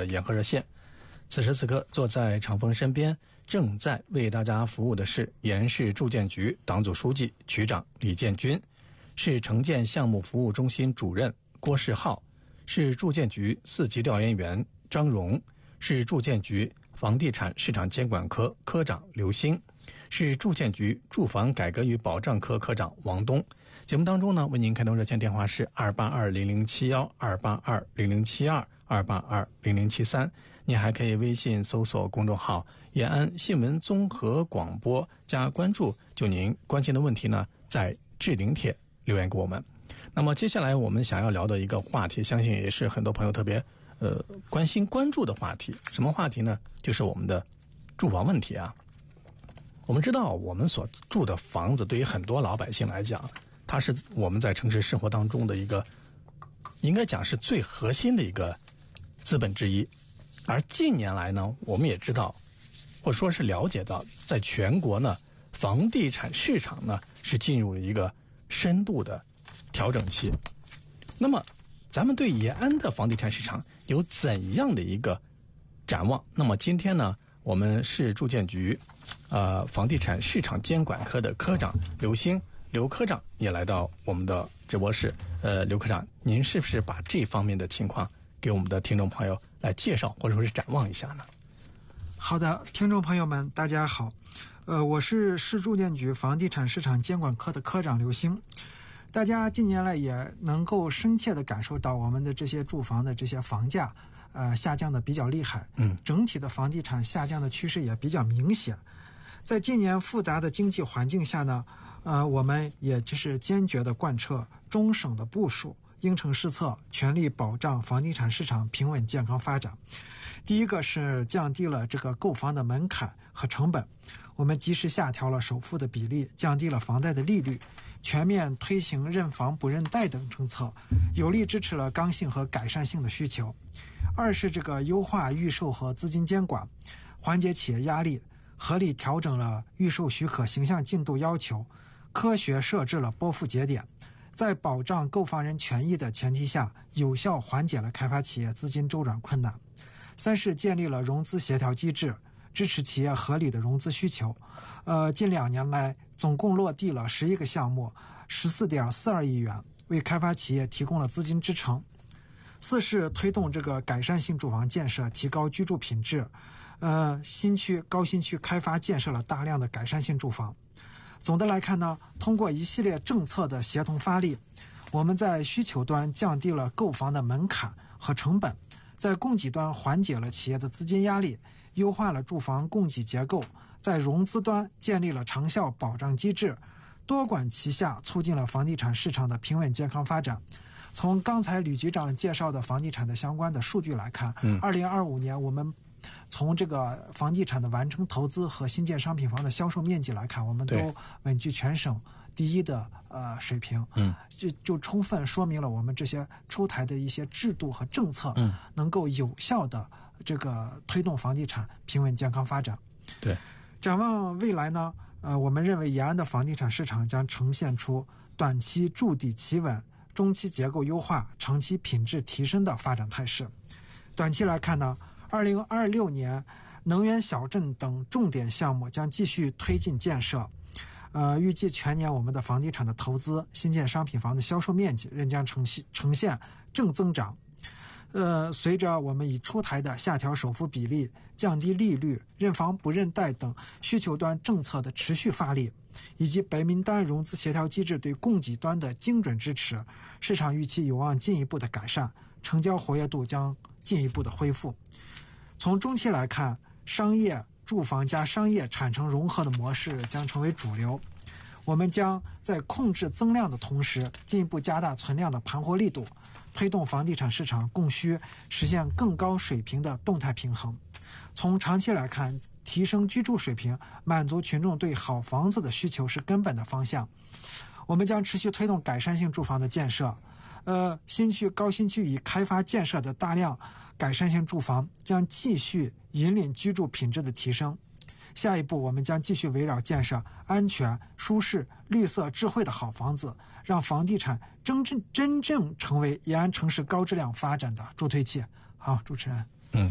的延河热线。此时此刻，坐在长风身边，正在为大家服务的是延市住建局党组书记、局长李建军，市城建项目服务中心主任郭世浩，市住建局4级调研员张荣，市住建局房地产市场监管科科长刘星，市住建局住房改革与保障科科长王东。节目当中呢，为您开通热线电话是2820071、2820072、2820073。您还可以微信搜索公众号延安新闻综合广播加关注，就您关心的问题呢，在置顶帖留言给我们。那么接下来我们想要聊的一个话题，相信也是很多朋友特别关心关注的话题。什么话题呢？就是我们的住房问题啊。我们知道我们所住的房子对于很多老百姓来讲，它是我们在城市生活当中的一个应该讲是最核心的一个资本之一。而近年来呢，我们也知道或者说是了解到，在全国呢，房地产市场呢是进入了一个深度的调整期。那么咱们对延安的房地产市场有怎样的一个展望？那么今天呢，我们市住建局房地产市场监管科的科长刘星刘科长也来到我们的直播室。刘科长，您是不是把这方面的情况给我们的听众朋友来介绍或者说是展望一下呢？ 好的，听众朋友们大家好，我是市住建局房地产市场监管科的科长刘星。大家近年来也能够深切地感受到我们的这些住房的这些房价下降的比较厉害，整体的房地产下降的趋势也比较明显。在今年复杂的经济环境下呢，我们也就是坚决地贯彻中省的部署，因城施策，全力保障房地产市场平稳健康发展。第一个是降低了这个购房的门槛和成本，我们及时下调了首付的比例，降低了房贷的利率，全面推行认房不认贷等政策，有力支持了刚性和改善性的需求。二是这个优化预售和资金监管，缓解企业压力，合理调整了预售许可形象进度要求，科学设置了拨付节点，在保障购房人权益的前提下，有效缓解了开发企业资金周转困难。三是建立了融资协调机制，支持企业合理的融资需求。近2年来，总共落地了11个项目，14.42亿元，为开发企业提供了资金支撑。四是推动这个改善性住房建设，提高居住品质。新区、高新区开发建设了大量的改善性住房。总的来看呢，通过一系列政策的协同发力，我们在需求端降低了购房的门槛和成本，在供给端缓解了企业的资金压力，优化了住房供给结构，在融资端建立了长效保障机制，多管齐下，促进了房地产市场的平稳健康发展。从刚才吕局长介绍的房地产的相关的数据来看，2025年我们从这个房地产的完成投资和新建商品房的销售面积来看，我们都稳居全省第一的水平。就充分说明了我们这些出台的一些制度和政策能够有效的这个推动房地产平稳健康发展。 对， 展望未来呢，我们认为延安的房地产市场将呈现出短期筑底企稳，中期结构优化，长期品质提升的发展态势。短期来看呢，2026年能源小镇等重点项目将继续推进建设。预计全年我们的房地产的投资、新建商品房的销售面积仍将呈现正增长。随着我们已出台的下调首付比例、降低利率、认房不认贷等需求端政策的持续发力，以及白名单融资协调机制对供给端的精准支持，市场预期有望进一步的改善，成交活跃度将进一步的恢复。从中期来看，商业、住房加商业产生融合的模式将成为主流。我们将在控制增量的同时，进一步加大存量的盘活力度，推动房地产市场供需实现更高水平的动态平衡。从长期来看，提升居住水平，满足群众对好房子的需求是根本的方向。我们将持续推动改善性住房的建设。新区、高新区已开发建设的大量改善性住房将继续引领居住品质的提升。下一步，我们将继续围绕建设安全、舒适、绿色、智慧的好房子，让房地产真正成为延安城市高质量发展的助推器。好，主持人。